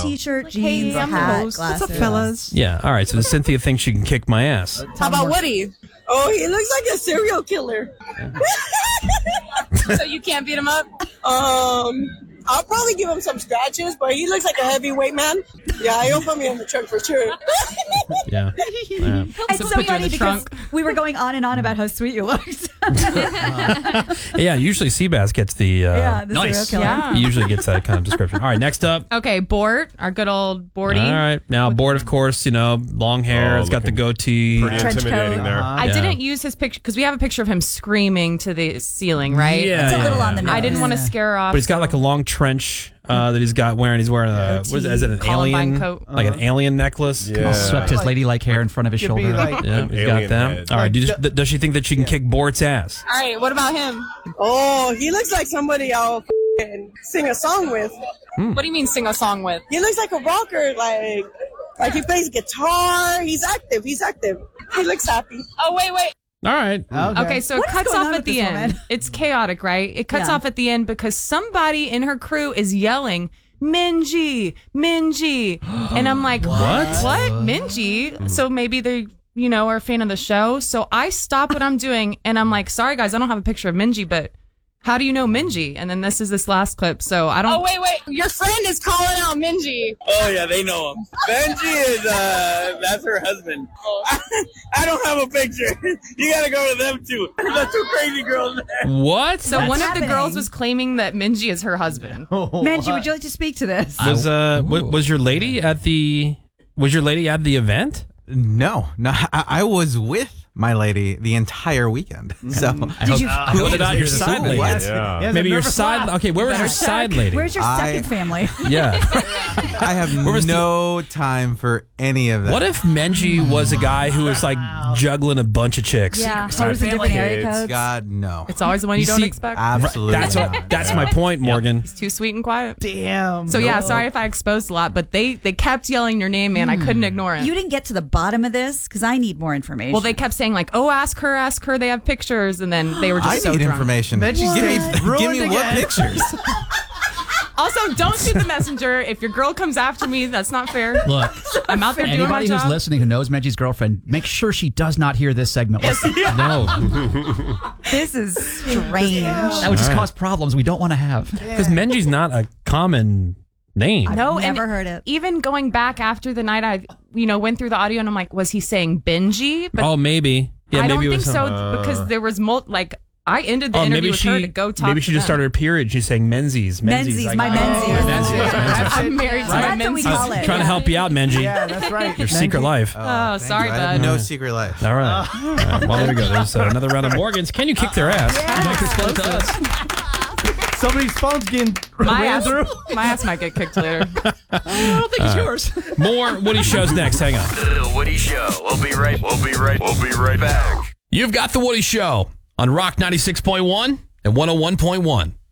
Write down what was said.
t-shirt, Hey, jeans, I'm the hat, host. glasses. What's up, fellas? Yeah. All right. So Cynthia thinks she can kick my ass. How about Woody? Oh, he looks like a serial killer. So you can't beat him up? I'll probably give him some scratches, but he looks like a heavyweight man. Yeah, he'll put me in the trunk for sure. Yeah. Yeah. It's So so put you in funny the because trunk. we were going on and on about how sweet you look. Yeah. Usually Seabass gets the. Yeah, the Nice. serial killer. Yeah. He usually gets that kind of description. All right. Next up. Okay, Bort, our good old Borty. All right. Now, Bort, of course, long hair. It's got the goatee. Pretty Trench intimidating coat. there. I didn't use his picture because we have a picture of him screaming to the ceiling, right? Yeah. It's a little on the nose. I didn't want to scare her off. But he's got like a long trench that he's got wearing. He's wearing a what is it? An Columbine alien coat. like an alien necklace. Yeah. Swept his ladylike hair in front of his Could be shoulder. like- Yeah, he's got alien them. head. All right. Does she think that she can kick Bort's ass? All right, what about him? Oh, he looks like somebody I'll sing a song with. What do you mean sing a song with? He looks like a rocker, like he plays guitar. He's active. He looks happy. Oh, wait. All right. Okay, so What it is cuts going off on at with the this end. woman? It's chaotic, right? It cuts Yeah. off at the end because somebody in her crew is yelling, Minji. And I'm like, what? Minji? So maybe they, are a fan of the show. So I stop what I'm doing and I'm like, sorry guys, I don't have a picture of Minji, but how do you know Minji? And then this is this last clip. So I don't. Oh, wait. Your friend is calling out Minji. Oh yeah, they know him. Benji is that's her husband. I don't have a picture. You gotta go to them too. The two crazy girls there. What? So one of the happening? girls was claiming that Minji is her husband. Manji, would you like to speak to this? Was your lady at the event? No, I was with my lady the entire weekend. So Did you? What about your side lady? What? Yeah. Maybe your side. Okay, where was your side lady? Where's your second family? Yeah. I have was no time for any of that. What if Menji was a guy who was like juggling a bunch of chicks? Yeah, stars in different area kids. codes. God, no. It's always the one you, You don't see- expect. Absolutely. That's my point, Morgan. He's too sweet and quiet. Damn. So yeah, sorry if I exposed a lot, but they kept yelling your name, man. I couldn't ignore it. You didn't get to the bottom of this because I need more information. Well, they kept saying like, "Oh, ask her. They have pictures," and then they were just I so need drunk. information. Then she's Give me ruined what again. pictures? Also, don't shoot the messenger. If your girl comes after me, that's not fair. Look, I'm out there doing my anybody who's job. listening who knows Menji's girlfriend, make sure she does not hear this segment. No, This is strange. That would just cause problems we don't want to have. because Menji's not a common name. No, Never and heard it. Even going back after the night, I went through the audio and I'm like, was he saying Benji? But Oh, maybe. Yeah, I don't maybe it think was so because there was I ended the Oh, interview maybe with her to go talk. Maybe she to just started them. her period. She's saying Menzies. Menzies, like, my Menzies. I'm married to my That's what we Menzies. call it. Trying to help you out, Menji. Yeah, that's right. Your secret life. Oh, sorry, I have bud. no secret life. All right. All right. Well, there we go. There's another round of Morgans. Can you kick their ass? Somebody's phone's getting My ass might get kicked later. I don't think it's yours. More Woody shows next. Hang on. The Woody Show. We'll be right back. You've got the Woody Show on Rock 96.1 and 101.1.